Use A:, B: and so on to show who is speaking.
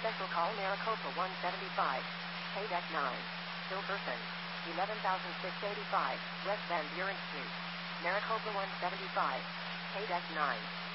A: Special call Maricopa 175. Pay deck 9. Still person. 11,685 West Van Buren Street. Maricopa 175. Pay deck 9.